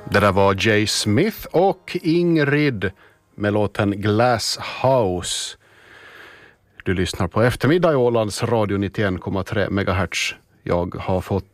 Det där var Jay Smith och Ingrid med låten Glass House. Du lyssnar på eftermiddag i Ålands radio 91,3 MHz. Jag har fått